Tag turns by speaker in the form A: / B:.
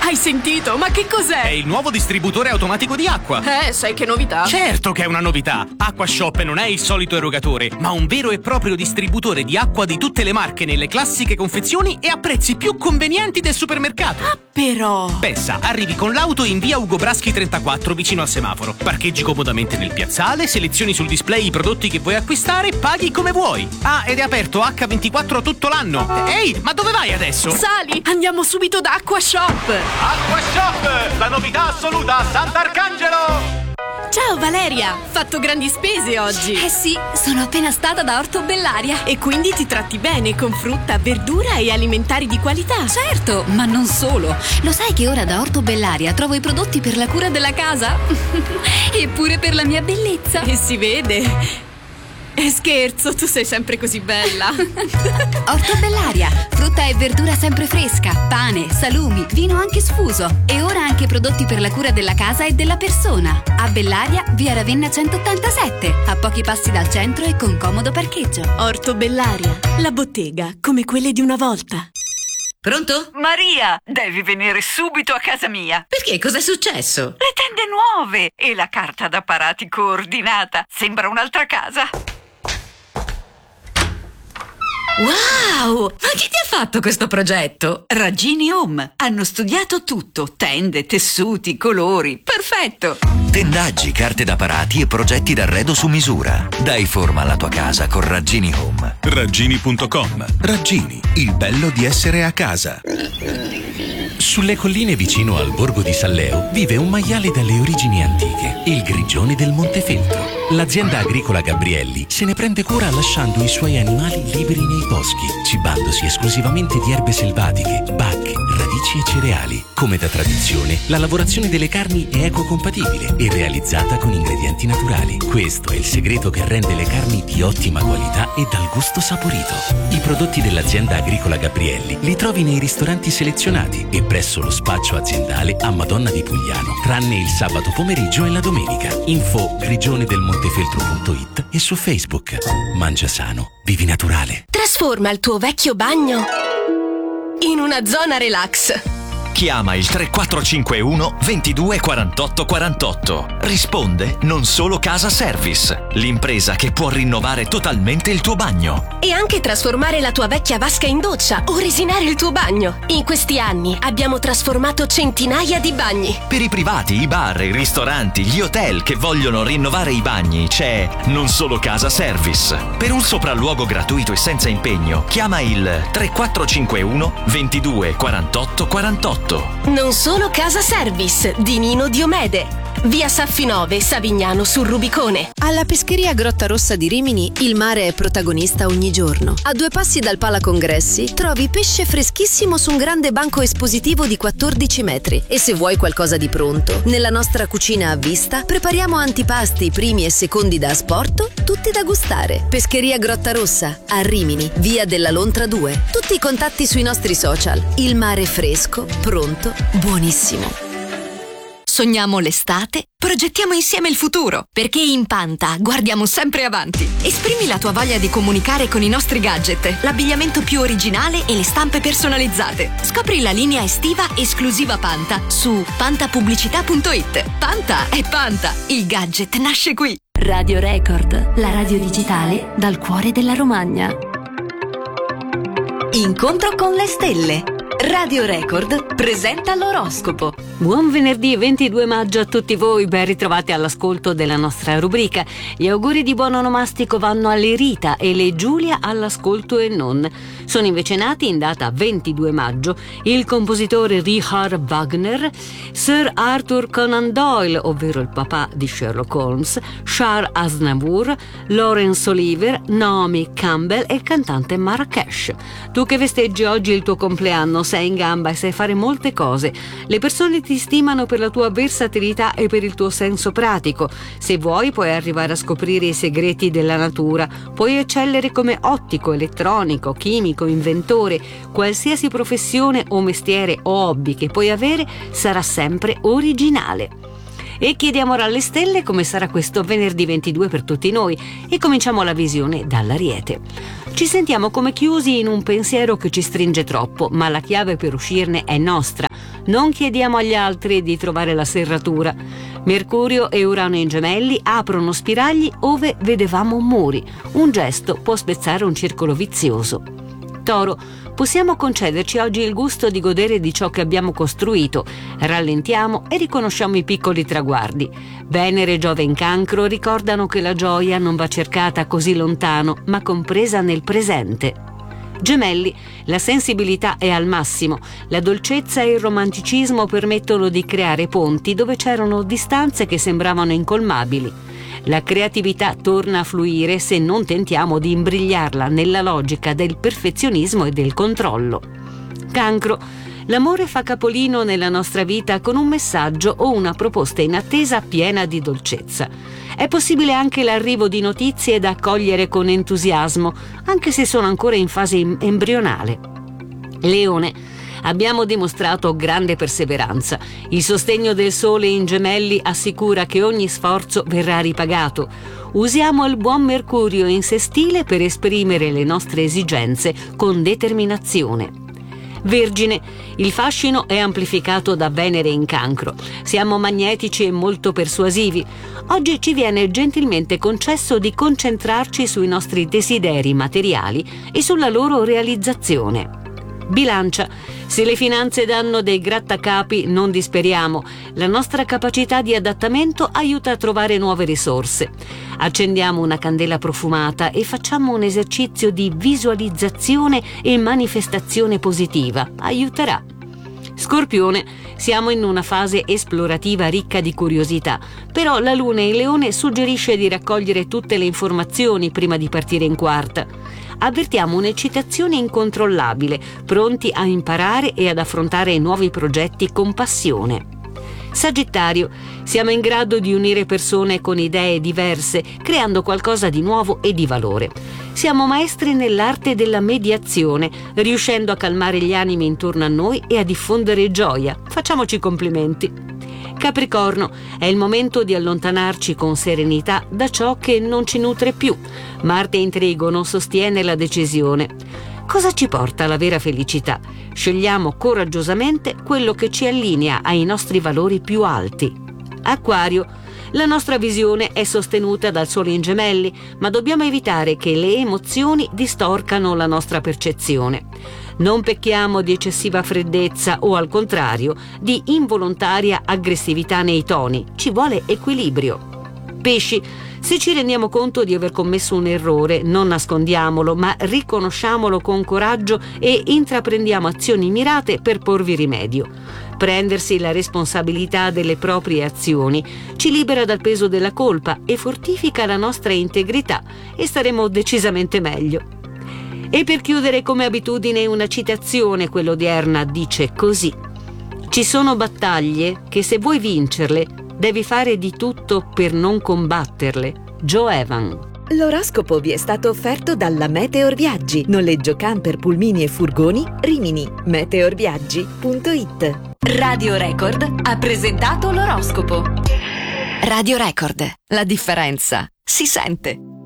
A: Hai sentito? Ma che cos'è?
B: È il nuovo distributore automatico di acqua.
A: Sai che novità?
B: Certo che è una novità. Acquashop non è il solito erogatore, ma un vero e proprio distributore di acqua di tutte le marche nelle classiche confezioni e a prezzi più convenienti del supermercato.
A: Ah, però...
B: Pensa, arrivi con l'auto in via Ugo Braschi 34 vicino al semaforo. Parcheggi comodamente nel piazzale, selezioni sul display i prodotti che vuoi acquistare, paghi come vuoi. Ah, ed è aperto H24 tutto l'anno. Ehi, ma dove vai adesso?
A: Sali, andiamo subito da Acquashop.
B: Acquashop, la novità assoluta a Sant'Arcangelo!
A: Ciao Valeria, fatto grandi spese oggi.
C: Sì, sono appena stata da Orto Bellaria.
A: E quindi ti tratti bene con frutta, verdura e alimentari di qualità.
C: Certo, ma non solo. Lo sai che ora da Orto Bellaria trovo i prodotti per la cura della casa? E pure per la mia bellezza.
A: E si vede. Scherzo, tu sei sempre così bella.
C: Orto Bellaria, frutta e verdura sempre fresca, pane, salumi, vino anche sfuso e ora anche prodotti per la cura della casa e della persona. A Bellaria, via Ravenna 187, a pochi passi dal centro e con comodo parcheggio.
A: Orto Bellaria, la bottega come quelle di una volta.
D: Pronto?
E: Maria, devi venire subito a casa mia.
D: Perché? Cos'è successo?
E: Le tende nuove e la carta d'apparati coordinata. Sembra un'altra casa.
D: Wow! Ma chi ti ha fatto questo progetto?
E: Raggini Home. Hanno studiato tutto. Tende, tessuti, colori. Perfetto.
F: Tendaggi, carte d'apparati e progetti d'arredo su misura. Dai forma alla tua casa con Raggini Home.
G: Raggini.com. Raggini, il bello di essere a casa.
H: Sulle colline vicino al borgo di Salleo vive un maiale dalle origini antiche, il grigione del Montefeltro. L'azienda agricola Gabrielli se ne prende cura lasciando i suoi animali liberi nei boschi, cibandosi esclusivamente di erbe selvatiche, bacche, radici e cereali. Come da tradizione, la lavorazione delle carni è ecocompatibile e realizzata con ingredienti naturali. Questo è il segreto che rende le carni di ottima qualità e dal gusto saporito. I prodotti dell'azienda agricola Gabrielli li trovi nei ristoranti selezionati e presso lo spaccio aziendale a Madonna di Pugliano, tranne il sabato pomeriggio e la domenica. Info grigionedelmontefeltro.it e su Facebook. Mangia sano, vivi naturale.
A: Trasforma il tuo vecchio bagno in una zona relax.
F: Chiama il 3451 22 48 48. Risponde Non Solo Casa Service, l'impresa che può rinnovare totalmente il tuo bagno.
A: E anche trasformare la tua vecchia vasca in doccia o resinare il tuo bagno. In questi anni abbiamo trasformato centinaia di bagni.
F: Per i privati, i bar, i ristoranti, gli hotel che vogliono rinnovare i bagni c'è Non Solo Casa Service. Per un sopralluogo gratuito e senza impegno, chiama il 3451 22 48 48.
A: Non Solo Casa Service di Nino Diomede. Via Saffinove, Savignano sul Rubicone.
I: Alla pescheria Grotta Rossa di Rimini il mare è protagonista ogni giorno. A 2 passi dal Pala Congressi trovi pesce freschissimo su un grande banco espositivo di 14 metri. E se vuoi qualcosa di pronto, nella nostra cucina a vista prepariamo antipasti, primi e secondi da asporto, tutti da gustare. Pescheria Grotta Rossa a Rimini, via della Lontra 2. Tutti i contatti sui nostri social. Il mare fresco, pronto, buonissimo.
C: Sogniamo l'estate? Progettiamo insieme il futuro, perché in Panta guardiamo sempre avanti. Esprimi la tua voglia di comunicare con i nostri gadget, l'abbigliamento più originale e le stampe personalizzate. Scopri la linea estiva esclusiva Panta su pantapubblicità.it. Panta è Panta, il gadget nasce qui.
J: Radio Record, la radio digitale dal cuore della Romagna.
C: Incontro con le stelle. Radio Record presenta l'oroscopo.
J: Buon venerdì 22 maggio a tutti voi, ben ritrovati all'ascolto della nostra rubrica. Gli auguri di buon onomastico vanno alle Rita e le Giulia all'ascolto e non. Sono invece nati in data 22 maggio il compositore Richard Wagner, Sir Arthur Conan Doyle, ovvero il papà di Sherlock Holmes, Charles Aznavour, Laurence Olivier, Naomi Campbell e il cantante Marrakesh. Tu che festeggi oggi il tuo compleanno, sei in gamba e sai fare molte cose. Le persone ti stimano per la tua versatilità e per il tuo senso pratico. Se vuoi puoi arrivare a scoprire i segreti della natura. Puoi eccellere come ottico, elettronico, chimico, inventore. Qualsiasi professione o mestiere o hobby che puoi avere sarà sempre originale. E chiediamo ora alle stelle come sarà questo venerdì 22 per tutti noi e cominciamo la visione dall'Ariete. Ci sentiamo come chiusi in un pensiero che ci stringe troppo, ma la chiave per uscirne è nostra. Non chiediamo agli altri di trovare la serratura. Mercurio e Urano in Gemelli aprono spiragli ove vedevamo muri. Un gesto può spezzare un circolo vizioso. Toro, possiamo concederci oggi il gusto di godere di ciò che abbiamo costruito. Rallentiamo e riconosciamo i piccoli traguardi. Venere e Giove in Cancro ricordano che la gioia non va cercata così lontano, ma compresa nel presente. Gemelli, la sensibilità è al massimo, la dolcezza e il romanticismo permettono di creare ponti dove c'erano distanze che sembravano incolmabili. La creatività torna a fluire se non tentiamo di imbrigliarla nella logica del perfezionismo e del controllo. Cancro, l'amore fa capolino nella nostra vita con un messaggio o una proposta in attesa piena di dolcezza. È possibile anche l'arrivo di notizie da accogliere con entusiasmo, anche se sono ancora in fase embrionale. Leone, abbiamo dimostrato grande perseveranza. Il sostegno del Sole in Gemelli assicura che ogni sforzo verrà ripagato. Usiamo il buon Mercurio in sestile per esprimere le nostre esigenze con determinazione. Vergine, il fascino è amplificato da Venere in Cancro. Siamo magnetici e molto persuasivi. Oggi ci viene gentilmente concesso di concentrarci sui nostri desideri materiali e sulla loro realizzazione. Bilancia, se le finanze danno dei grattacapi non disperiamo, la nostra capacità di adattamento aiuta a trovare nuove risorse. Accendiamo una candela profumata e facciamo un esercizio di visualizzazione e manifestazione positiva, aiuterà. Scorpione, siamo in una fase esplorativa ricca di curiosità, però la Luna in Leone suggerisce di raccogliere tutte le informazioni prima di partire in quarta. Avvertiamo un'eccitazione incontrollabile, pronti a imparare e ad affrontare nuovi progetti con passione. Sagittario, siamo in grado di unire persone con idee diverse, creando qualcosa di nuovo e di valore. Siamo maestri nell'arte della mediazione, riuscendo a calmare gli animi intorno a noi e a diffondere gioia. Facciamoci complimenti. Capricorno, è il momento di allontanarci con serenità da ciò che non ci nutre più. Marte in Trigono sostiene la decisione. Cosa ci porta alla vera felicità? Scegliamo coraggiosamente quello che ci allinea ai nostri valori più alti. Acquario, la nostra visione è sostenuta dal Sole in Gemelli, ma dobbiamo evitare che le emozioni distorcano la nostra percezione. Non pecchiamo di eccessiva freddezza o, al contrario, di involontaria aggressività nei toni. Ci vuole equilibrio. Pesci, se ci rendiamo conto di aver commesso un errore, non nascondiamolo, ma riconosciamolo con coraggio e intraprendiamo azioni mirate per porvi rimedio. Prendersi la responsabilità delle proprie azioni ci libera dal peso della colpa e fortifica la nostra integrità e staremo decisamente meglio. E per chiudere, come abitudine, una citazione, quella odierna, dice così: ci sono battaglie che, se vuoi vincerle, devi fare di tutto per non combatterle. Joe Evan.
K: L'oroscopo vi è stato offerto dalla Meteor Viaggi, noleggio camper, pulmini e furgoni, Rimini. meteorviaggi.it.
C: Radio Record ha presentato l'oroscopo. Radio Record, la differenza si sente.